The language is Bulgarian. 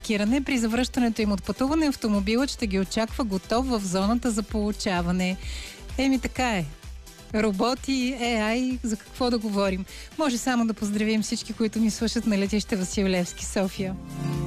Паркиране. При завръщането им от пътуване автомобилът ще ги очаква готов в зоната за получаване. Еми така е. Роботи, AI, за какво да говорим? Може само да поздравим всички, които ни слушат на летище Васил Левски, София.